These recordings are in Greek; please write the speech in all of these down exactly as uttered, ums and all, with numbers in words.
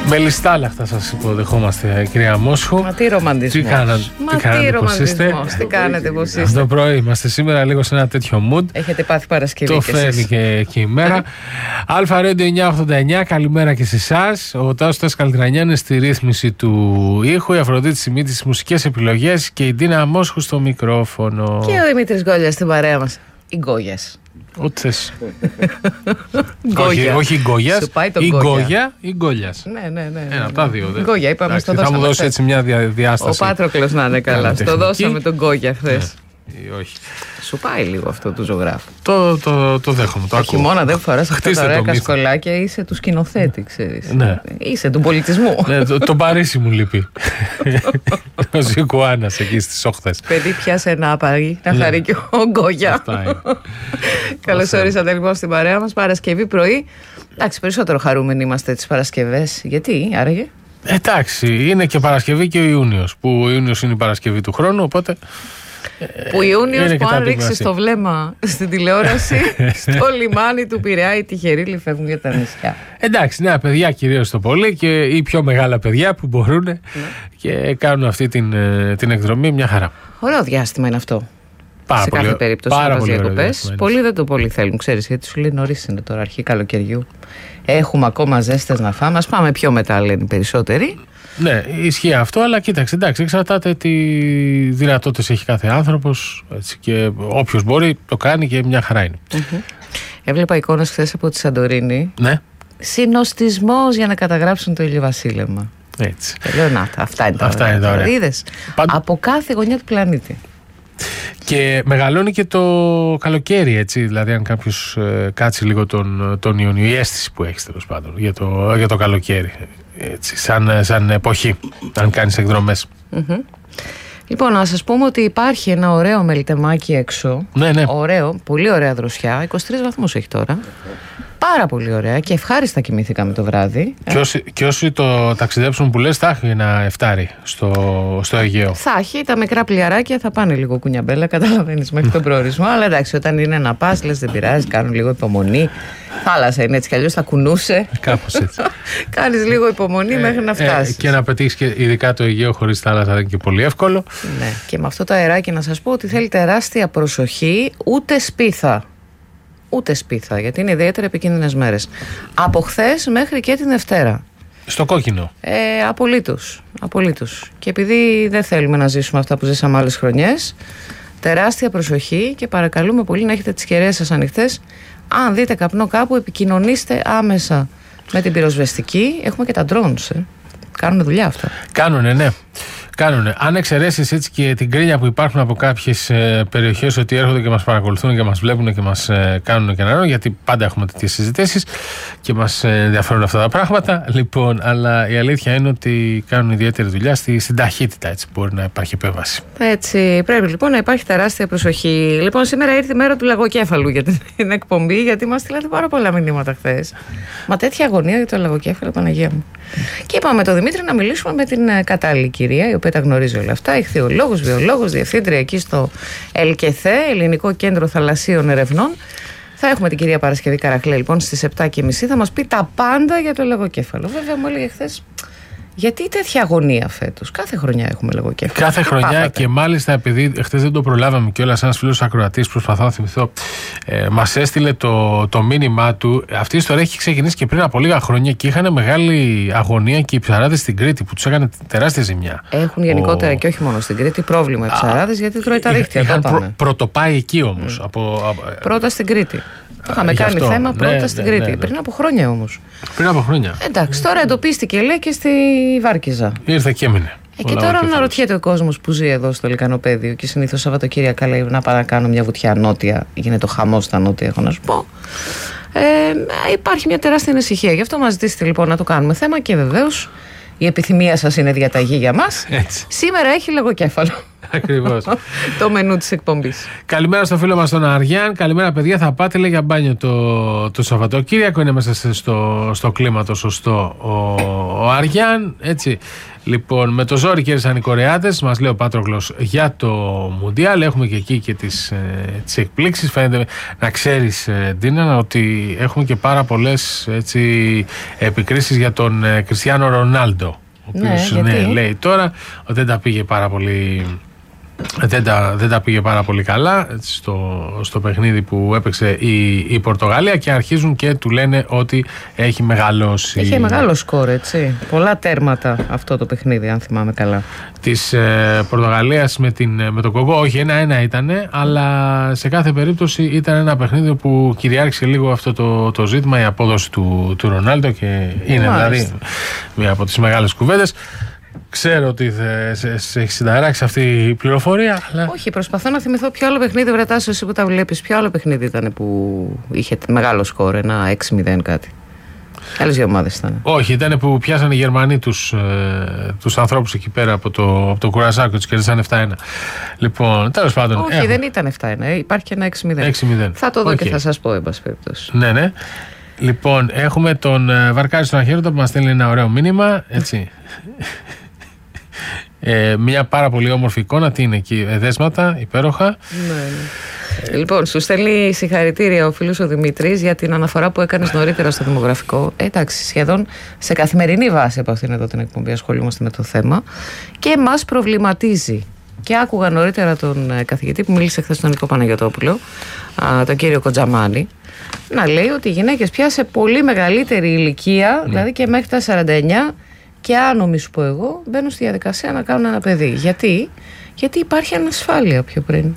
Με λιστάλαχτα σας υποδεχόμαστε, κυρία Μόσχου. Μα τι ρομαντισμός. Τι, κάνα, Μα τι κάνετε, τι πώς είστε? ρομαντισμός. Τι κάνετε, πώς είστε? Αυτό το πρωί είμαστε σήμερα λίγο σε ένα τέτοιο mood. Έχετε πάθει Παρασκευή. Το και φέρνει και, και η μέρα. Αλφα Radio εννιακόσια ογδόντα εννιά, καλημέρα και σε εσάς. Ο Τάσος Καλλιτρανιάνης στη ρύθμιση του ήχου, η Αφροδίτη Σιμίτη στις μουσικές επιλογές και η Ντίνα Μόσχου στο μικρόφωνο. Και ο Δημήτρης Γκόλιας στην παρέα μας. Οι Γκόγιας. Ό,τι θες. όχι, όχι η Γκόγιας, η Γκόγια ή Γκόλιας. Ναι, ναι, ναι. Ένα από τα δύο. Γκόγια, είπαμε, στο δώσαμε. Θα μου δώσει έτσι μια διάσταση. Ο Πάτροκλος να είναι καλά. Στο δώσαμε τον Γκόγια χθες. Όχι. Σου πάει λίγο αυτό του ζωγράφου. Το, το, το δέχομαι. Το όχι μόνο δεν φοράς αυτά τα ωραία κασκολάκια, είσαι του σκηνοθέτη, ξέρεις. Ναι. Είσαι του πολιτισμού. Ναι, το, το Παρίσι μου λείπει. Ο Ζικουάνας εκεί στις όχθες. Παιδί, πιάσε ένα άπαρι να χαρεί και ο Γκόγια. Καλώς ορίσατε λοιπόν στην παρέα μας. Παρασκευή πρωί. Εντάξει, περισσότερο χαρούμενοι είμαστε τις Παρασκευές. Γιατί, άραγε? Εντάξει, είναι και Παρασκευή και ο Ιούνιος. Που ο Ιούνιος είναι η Παρασκευή του χρόνου, οπότε. Που Ιούνιος που αν ρίξεις το βλέμμα στην τηλεόραση, στο λιμάνι του Πειραιά οι τυχεροί φεύγουν για τα νησιά. Εντάξει, νέα παιδιά κυρίως το πολύ και οι πιο μεγάλα παιδιά που μπορούν ναι. και κάνουν αυτή την, την εκδρομή μια χαρά. Ωραίο διάστημα είναι αυτό. Πάρα σε πολύ, κάθε περίπτωση πάρα να πολύ διακοπές. Πολλοί δεν το πολύ θέλουν, ξέρεις, γιατί σου λέει νωρίς είναι τώρα, αρχή καλοκαιριού. Έχουμε ακόμα ζέστες να φάμε. Ας πάμε πιο μετά, λένε οι περισσότεροι. Ναι, ισχύει αυτό, αλλά κοίταξε, εντάξει, εξαρτάται τι δυνατότητες έχει κάθε άνθρωπος έτσι, και όποιος μπορεί το κάνει και μια χαρά είναι. Mm-hmm. Έβλεπα εικόνες χθες από τη Σαντορίνη. Ναι. Συνοστισμός για να καταγράψουν το ηλιοβασίλευμα. Έτσι. Και λέω, να, αυτά είναι τα αυτά ωραία. ωραία. Είδες, Πάντ... από κάθε γωνιά του πλανήτη. Και μεγαλώνει και το καλοκαίρι, έτσι. Δηλαδή, αν κάποιος ε, κάτσει λίγο τον, τον Ιούνιο, η αίσθηση που έχει τέλος πάντων για το, για το καλοκαίρι. Έτσι, σαν, σαν εποχή, αν κάνεις εκδρομές. Mm-hmm. Λοιπόν, να σας πούμε ότι υπάρχει ένα ωραίο μελιτεμάκι έξω. Ναι, ναι. Ωραίο, πολύ ωραία δροσιά. είκοσι τρεις βαθμούς έχει τώρα. Πάρα πολύ ωραία και ευχάριστα κοιμήθηκαμε το βράδυ. Και όσοι, και όσοι το ταξιδέψουν που λες θα έχει ένα εφτάρι στο, στο Αιγαίο. Θα έχει, τα μικρά πλοιαράκια θα πάνε λίγο κουνιαμπέλα, καταλαβαίνεις, μέχρι τον προορισμό. Αλλά εντάξει, όταν είναι να πας, λες δεν πειράζει, κάνουν λίγο υπομονή. Θάλασσα είναι έτσι κι αλλιώς, θα κουνούσε. Κάπως έτσι. Κάνεις λίγο υπομονή ε, μέχρι να φτάσεις. Ε, και να πετύχεις και ειδικά το Αιγαίο χωρίς θάλασσα δεν είναι και πολύ εύκολο. Ναι, και με αυτό το αεράκι να σας πω ότι θέλει τεράστια προσοχή, ούτε σπίθα. Ούτε σπίθα, γιατί είναι ιδιαίτερα επικίνδυνες μέρες. Από χθες μέχρι και την Δευτέρα. Στο κόκκινο. Ε, απολύτως, απολύτως. Και επειδή δεν θέλουμε να ζήσουμε αυτά που ζήσαμε άλλες χρονιές, τεράστια προσοχή και παρακαλούμε πολύ να έχετε τις κεραίες σας ανοιχτές. Αν δείτε καπνό κάπου, επικοινωνήστε άμεσα με την πυροσβεστική. Έχουμε και τα drones, ε. Κάνουν δουλειά αυτά. Κάνουνε, ναι. Κάνουνε. Αν εξαιρέσεις έτσι και την κρίνια που υπάρχουν από κάποιες ε, περιοχές ότι έρχονται και μας παρακολουθούν και μας βλέπουν και μας ε, κάνουν και να γιατί πάντα έχουμε τέτοιες συζητήσεις και μας ε, ενδιαφέρουν αυτά τα πράγματα. Λοιπόν, αλλά η αλήθεια είναι ότι κάνουν ιδιαίτερη δουλειά στη, στην ταχύτητα έτσι μπορεί να υπάρχει επέμβαση. Έτσι, πρέπει λοιπόν να υπάρχει τεράστια προσοχή. Λοιπόν, σήμερα ήρθε η μέρα του λαγοκέφαλου για την εκπομπή, γιατί μας στείλατε πάρα πολλά μηνύματα χθες. Μα τέτοια αγωνία για το λαγοκέφαλο, Παναγία μου. Και είπαμε με τον Δημήτρη να μιλήσουμε με την κατάλληλη κυρία, η οποία τα γνωρίζει όλα αυτά. Ηχθειολόγος, βιολόγος, διευθύντρια εκεί στο ΕΛΚΕΘΕ, Ελληνικό Κέντρο Θαλασσίων Ερευνών. Θα έχουμε την κυρία Παρασκευή Καραχλέ λοιπόν στις επτά και μισή. Θα μας πει τα πάντα για το λαγοκέφαλο. Βέβαια, μου έλεγε χθες. Γιατί τέτοια αγωνία φέτος? Κάθε χρονιά έχουμε λαγοκέφαλο. Κάθε χρονιά πάπατε. Και μάλιστα επειδή χθες δεν το προλάβαμε κιόλας, ένας φίλος ακροατής, προσπαθώ να θυμηθώ, ε, μας έστειλε το, το μήνυμά του. Αυτή η ιστορία έχει ξεκινήσει και πριν από λίγα χρόνια και είχαν μεγάλη αγωνία και οι ψαράδες στην Κρήτη που τους έκανε τεράστια ζημιά. Έχουν γενικότερα Ο... και όχι μόνο στην Κρήτη πρόβλημα οι ψαράδες γιατί τρώει τα ρίχτια. Είχαν προ, πρωτοπάει εκεί όμως. Mm. Από, από, πρώτα στην Κρήτη. Το είχαμε κάνει αυτό. θέμα πρώτα ναι, στην ναι, Κρήτη. Ναι, ναι. Πριν από χρόνια όμως. Πριν από χρόνια. Εντάξει, τώρα εντοπίστηκε λέει και στη Βάρκιζα. Ήρθε και έμεινε. Ε, και τώρα αναρωτιέται ο κόσμος που ζει εδώ στο Λυκανοπαίδιο και συνήθως Σαββατοκύριακα λέει να πάω να κάνω μια βουτιά νότια. Γίνεται ο χαμός στα νότια, έχω να σου πω. Ε, υπάρχει μια τεράστια ανησυχία. Γι' αυτό μας ζητήσετε λοιπόν να το κάνουμε θέμα και βεβαίως η επιθυμία σας είναι διαταγή για μας. Έτσι. Σήμερα έχει λαγοκέφαλο. Ακριβώς. Το μενού της εκπομπής. Καλημέρα στο φίλο μας τον Αριάν. Καλημέρα, παιδιά. Θα πάτε, λέει, για μπάνιο το, το Σαββατοκύριακο. Είναι μέσα στο, στο κλίμα το σωστό ο, ο Αριάν. Έτσι. Λοιπόν, με το ζόρι κέρδισαν οι Κορεάτες, μας λέει ο Πάτροκλος, για το Μουντιάλ. Έχουμε και εκεί και τις, ε, τις εκπλήξεις. Φαίνεται να ξέρεις, ε, Ντίνα, ότι έχουμε και πάρα πολλές, έτσι, επικρίσεις για τον ε, Κριστιάνο Ρονάλντο. Ο οποίος, ναι, ναι, λέει τώρα ότι δεν τα πήγε πάρα πολύ. Δεν τα, δεν τα πήγε πάρα πολύ καλά στο, στο παιχνίδι που έπαιξε η, η Πορτογαλία και αρχίζουν και του λένε ότι έχει μεγαλώσει. Είχε μεγάλο σκορ, έτσι. Πολλά τέρματα αυτό το παιχνίδι, αν θυμάμαι καλά. Της ε, Πορτογαλίας με, την, με τον Κογκό, όχι, ένα-ένα ήτανε, αλλά σε κάθε περίπτωση ήταν ένα παιχνίδι που κυριάρχησε λίγο αυτό το, το ζήτημα, η απόδοση του, του Ρονάλντο, και είναι Μάλιστα. δηλαδή μία από τις μεγάλες κουβέντες. Ξέρω ότι σε, σε έχει συνταράξει αυτή η πληροφορία, αλλά... Όχι, προσπαθώ να θυμηθώ ποιο άλλο παιχνίδι, βρετάσου, εσύ που τα βλέπεις, ποιο άλλο παιχνίδι ήταν που είχε μεγάλο σκορ, ένα έξι μηδέν κάτι. Άλλες δύο ομάδες ήταν. Όχι, ήταν που πιάσανε οι Γερμανοί τους, ε, τους ανθρώπους εκεί πέρα από το, από το Κουρασάκο, τους κέρδισαν επτά ένα. Λοιπόν, τέλος πάντων. Όχι, έχουμε. Δεν ήταν επτά ένα, υπάρχει και ένα έξι μηδέν. έξι μηδέν. Θα το δω okay. και θα σας πω, εν πάση περιπτώσει. Ναι, ναι. Λοιπόν, έχουμε τον Βαρκάρη στον Αχαίροντα που μας στέλνει ένα ωραίο μήνυμα, έτσι. Ε, μια πάρα πολύ όμορφη εικόνα. Τι είναι εκεί, δέσματα, υπέροχα. Ναι, ναι. Λοιπόν, σου στέλνει συγχαρητήρια ο φίλος ο Δημήτρης για την αναφορά που έκανες νωρίτερα στο δημογραφικό. Ε, εντάξει, σχεδόν σε καθημερινή βάση από αυτήν εδώ την εκπομπή ασχολούμαστε με το θέμα και μας προβληματίζει. Και άκουγα νωρίτερα τον καθηγητή που μίλησε χθες τον Νικό Παναγιωτόπουλο, τον κύριο Κοντζαμάνη, να λέει ότι οι γυναίκες πια σε πολύ μεγαλύτερη ηλικία, ναι. δηλαδή και μέχρι τα σαράντα εννιά και άνω, μη σου πω εγώ, μπαίνουν στη διαδικασία να κάνουν ένα παιδί. Γιατί, Γιατί υπάρχει ανασφάλεια πιο πριν.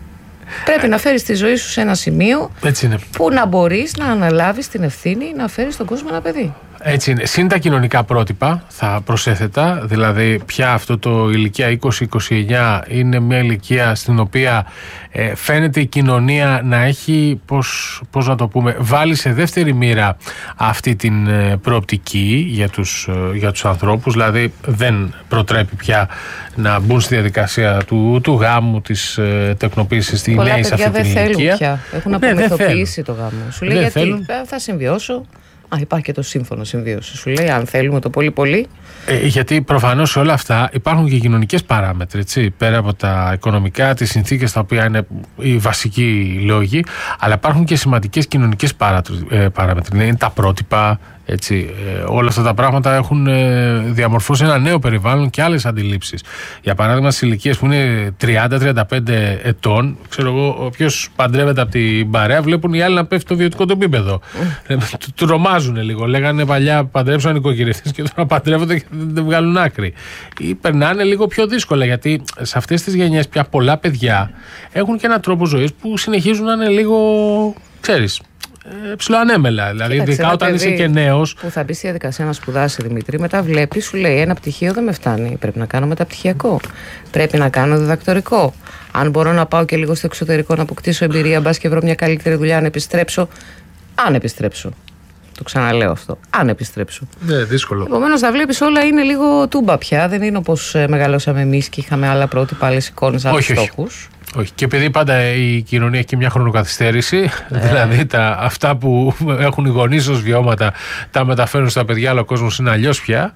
Πρέπει να φέρεις τη ζωή σου σε ένα σημείο που να μπορείς να αναλάβεις την ευθύνη να φέρεις στον κόσμο ένα παιδί. Έτσι είναι. Συν τα κοινωνικά πρότυπα θα προσέθετα, δηλαδή πια αυτό το ηλικία είκοσι είκοσι εννιά είναι μια ηλικία στην οποία ε, φαίνεται η κοινωνία να έχει, πώς, πώς να το πούμε, βάλει σε δεύτερη μοίρα αυτή την ε, προοπτική για τους, ε, για τους ανθρώπους, δηλαδή δεν προτρέπει πια να μπουν στη διαδικασία του, του γάμου, της ε, τεκνοποίησης στη νέα σε αυτή την ηλικία. Πολλά παιδιά δεν θέλουν πια, έχουν ναι, απομυθοποιήσει το γάμο. Σου λέει γιατί θέλουν. θα συμβιώσω. Α, υπάρχει και το σύμφωνο συμβίωση. Σου λέει, αν θέλουμε το πολύ πολύ. Ε, γιατί προφανώς σε όλα αυτά υπάρχουν και κοινωνικές παράμετροι. Έτσι, πέρα από τα οικονομικά, τις συνθήκες τα οποία είναι οι βασικοί λόγοι, αλλά υπάρχουν και σημαντικές κοινωνικές παράμετροι. Είναι τα πρότυπα. Έτσι, ε, όλα αυτά τα πράγματα έχουν ε, διαμορφώσει ένα νέο περιβάλλον και άλλες αντιλήψεις. Για παράδειγμα, στις ηλικίες που είναι τριάντα τριάντα πέντε ετών, ξέρω εγώ, όποιος παντρεύεται από την παρέα, βλέπουν οι άλλοι να πέφτει το βιωτικό του επίπεδο. ε, του τρομάζουν λίγο. Λέγανε παλιά παντρέψαν νοικοκυρευτές και τώρα παντρεύονται και δεν βγάλουν άκρη. Ή περνάνε λίγο πιο δύσκολα, γιατί σε αυτές τις γενιές πια πολλά παιδιά έχουν και έναν τρόπο ζωής που συνεχίζουν να είναι λίγο, ξέρεις, ψιλοανέμελα. Δηλαδή, ειδικά όταν είσαι και νέος. Που θα μπει στη διαδικασία να σπουδάσει, Δημήτρη, μετά βλέπει, σου λέει ένα πτυχίο δεν με φτάνει. Πρέπει να κάνω μεταπτυχιακό. Πρέπει να κάνω διδακτορικό. Αν μπορώ να πάω και λίγο στο εξωτερικό να αποκτήσω εμπειρία, μπας και βρω μια καλύτερη δουλειά, αν επιστρέψω. Αν επιστρέψω. Το ξαναλέω αυτό. Αν επιστρέψω. Ναι, δύσκολο. Επομένως, θα βλέπεις όλα είναι λίγο τούμπα πια. Δεν είναι όπως μεγαλώσαμε εμείς και είχαμε άλλα πρότυπα, άλλες εικόνες, άλλους στόχους. Όχι. Και επειδή πάντα η κοινωνία έχει και μια χρονοκαθυστέρηση, ε. δηλαδή τα, αυτά που έχουν οι γονείς ως βιώματα τα μεταφέρουν στα παιδιά, αλλά ο κόσμος είναι αλλιώς πια.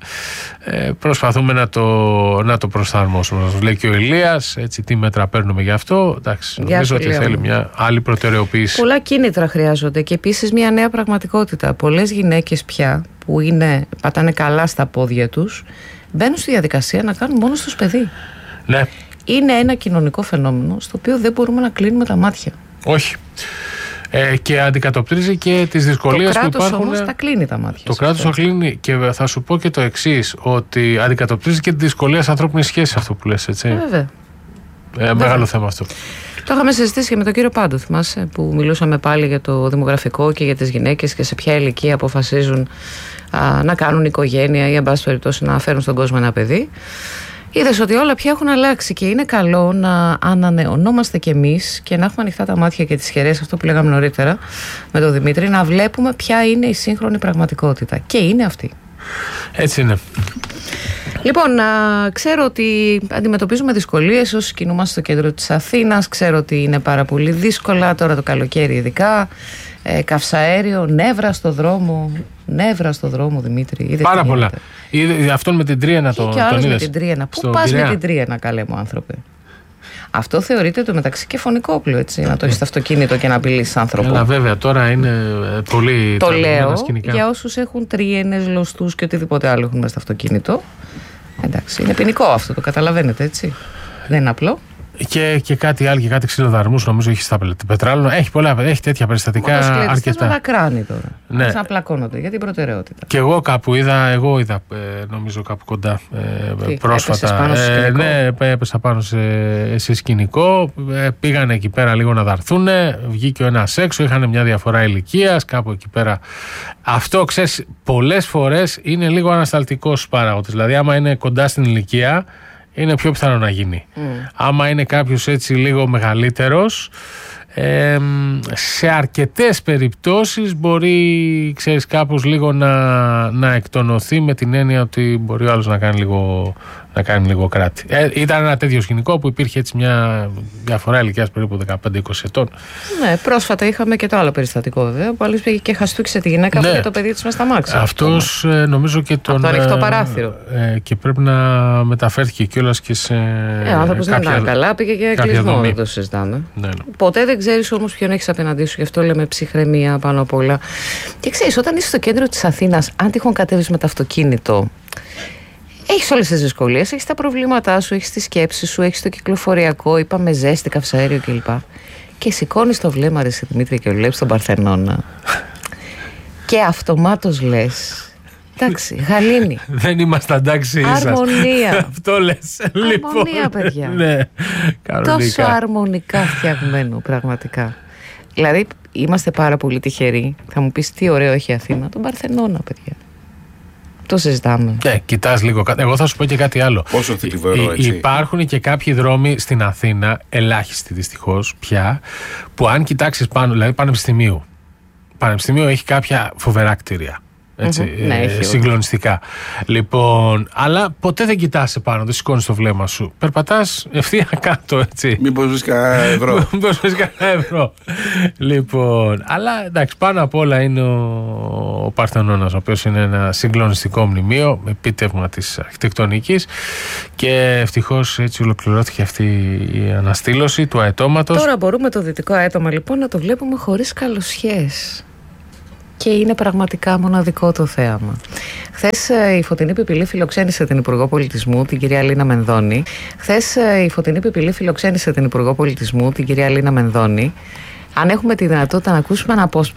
Ε, προσπαθούμε να το, να το προσαρμόσουμε. Μας λέει και ο Ηλίας, έτσι, τι μέτρα παίρνουμε γι' αυτό. Εντάξει, νομίζω ότι θέλει μια άλλη προτεραιοποίηση. Πολλά κίνητρα χρειάζονται και επίσης μια νέα πραγματικότητα. Πολλές γυναίκες πια που είναι, πατάνε καλά στα πόδια τους, μπαίνουν στη διαδικασία να κάνουν μόνος τους παιδί. Ναι. Είναι ένα κοινωνικό φαινόμενο στο οποίο δεν μπορούμε να κλείνουμε τα μάτια. Όχι. Ε, και αντικατοπτρίζει και τις δυσκολίες που υπάρχουν. Το κράτος όμως τα κλείνει τα μάτια. Το κράτος τα κλείνει και θα σου πω και το εξής, ότι αντικατοπτρίζει και τις δυσκολίες ανθρώπινης σχέσης, αυτό που λες, έτσι. Ε, βέβαια. Ε, μεγάλο θέμα αυτό. Το είχαμε συζητήσει και με τον κύριο Πάντο, θυμάσαι, που μιλούσαμε πάλι για το δημογραφικό και για τις γυναίκες και σε ποια ηλικία αποφασίζουν α, να κάνουν οικογένεια ή, εν πάση περιπτώσει, να φέρουν στον κόσμο ένα παιδί. Είδες ότι όλα πια έχουν αλλάξει και είναι καλό να ανανεωνόμαστε κι εμείς και να έχουμε ανοιχτά τα μάτια και τις χερές, αυτό που λέγαμε νωρίτερα με τον Δημήτρη, να βλέπουμε ποια είναι η σύγχρονη πραγματικότητα. Και είναι αυτή. Έτσι είναι. Λοιπόν, α, ξέρω ότι αντιμετωπίζουμε δυσκολίες όσοι κινούμαστε στο κέντρο της Αθήνας. Ξέρω ότι είναι πάρα πολύ δύσκολα τώρα το καλοκαίρι, ειδικά. Ε, καυσαέριο, νεύρα στο δρόμο. Νεύρα στο δρόμο, Δημήτρη. Είδες πάρα πολλά. Είδε, αυτόν με την Τρίενα το, και τον με είδες. την Τρίενα. Πού πας με την Τρίενα, καλέ μου άνθρωπε? Αυτό θεωρείται το μεταξύ και φωνικό όπλο, έτσι. Να το έχεις στο αυτοκίνητο και να απειλήσεις άνθρωπο. Αλλά βέβαια τώρα είναι πολύ. Το λέω σκηνικά. Για όσους έχουν τριένες, λωστούς και οτιδήποτε άλλο έχουν μέσα στο αυτοκίνητο. Εντάξει, είναι ποινικό αυτό, το καταλαβαίνετε, έτσι. Δεν είναι απλό. Και, και κάτι άλλο, και κάτι ξυλοδαρμούς νομίζω έχει στα πετράλαινα. Έχει, πολλά, έχει τέτοια περιστατικά αρκετά. Με τα κράνη τώρα. Ναι. Να πλακώνονται για την προτεραιότητα. Και εγώ κάπου είδα, εγώ είδα ε, νομίζω κάπου κοντά ε, Τι, πρόσφατα. Πάνω σε ε, ναι, έπεσα πάνω σε, σε σκηνικό. Ε, πήγανε εκεί πέρα λίγο να δαρθούν. Βγήκε ο ένας έξω, είχαν μια διαφορά ηλικίας, κάπου εκεί πέρα. Αυτό ξέρεις, πολλές φορές είναι λίγο ανασταλτικός παράγοντας. Δηλαδή, άμα είναι κοντά στην ηλικία, είναι πιο πιθανό να γίνει. Mm. Άμα είναι κάποιος έτσι λίγο μεγαλύτερος, ε, σε αρκετές περιπτώσεις μπορεί, ξέρεις, κάπως λίγο να, να εκτονωθεί, με την έννοια ότι μπορεί ο άλλος να κάνει λίγο, να κάνει λίγο κράτη. Ε, ήταν ένα τέτοιο σκηνικό που υπήρχε έτσι μια διαφορά ηλικίας περίπου δεκαπέντε είκοσι ετών. Ναι, πρόσφατα είχαμε και το άλλο περιστατικό, βέβαια, που άλλος πήγε και χαστούκισε τη γυναίκα, ναι, και το παιδί της μες στα μάξια. Αυτός ε, νομίζω και τον. Από το ανοιχτό παράθυρο. Ε, και πρέπει να μεταφέρθηκε κιόλας και σε. Ε, ο άνθρωπος δεν ήταν καλά, πήγε και κλεισμό, δεν το συζητάμε. Ναι, ναι. Ποτέ δεν ξέρεις όμως ποιον έχεις απέναντί σου, γι' αυτό λέμε ψυχραιμία πάνω απ' όλα. Και ξέρεις, όταν είσαι στο κέντρο της Αθήνας, αν τυχόν κατέβεις με το αυτοκίνητο, έχεις όλες τις δυσκολίες, έχεις τα προβλήματά σου, έχεις τις σκέψεις σου, έχεις το κυκλοφοριακό, είπαμε ζέστη, καυσαέριο κλπ. Και σηκώνεις το βλέμμα, ρε Δημήτρη, και βλέπεις τον Παρθενώνα. Και αυτομάτως λες, εντάξει, γαλήνη. Δεν είμαστε εντάξει ίσως. Αρμονία. Αυτό λες. Αρμονία, παιδιά. Ναι, τόσο αρμονικά φτιαγμένο, πραγματικά. Δηλαδή, είμαστε πάρα πολύ τυχεροί. Θα μου πεις τι ωραίο έχει η Αθήνα, τον Παρθενώνα, παιδιά. Το συζητάμε. Ναι, κοιτάς λίγο. Εγώ θα σου πω και κάτι άλλο. Πόσο θλιβερό, έτσι. Υπάρχουν και κάποιοι δρόμοι στην Αθήνα, ελάχιστοι δυστυχώς πια, που αν κοιτάξεις πάνω, δηλαδή Πανεπιστημίου. Πανεπιστημίου έχει κάποια φοβερά κτίρια. Έτσι, mm-hmm. ναι, ε, συγκλονιστικά. Λοιπόν, αλλά ποτέ δεν κοιτάσαι πάνω, δεν σηκώνεις το βλέμμα σου. Περπατάς ευθεία κάτω, έτσι. Μήπως βρεις κανένα ευρώ. Μήπως βρεις κανένα ευρώ. Λοιπόν, αλλά εντάξει, πάνω απ' όλα είναι ο, ο Παρθενώνας, ο οποίος είναι ένα συγκλονιστικό μνημείο, επίτευγμα της αρχιτεκτονικής, και ευτυχώς έτσι ολοκληρώθηκε αυτή η αναστήλωση του αετώματος. Τώρα μπορούμε το δυτικό αέτωμα λοιπόν να το βλέπουμε χωρίς καλοσχές. Και είναι πραγματικά μοναδικό το θέαμα. Χθες η Φωτεινή Πιπηλή φιλοξένησε την Υπουργό Πολιτισμού, την κυρία Λίνα Μενδώνη. Χθες η Φωτεινή Πιπηλή φιλοξένησε την Υπουργό Πολιτισμού, την κυρία Λίνα Μενδώνη. Αν έχουμε τη δυνατότητα να ακούσουμε ένα απόσπασμα.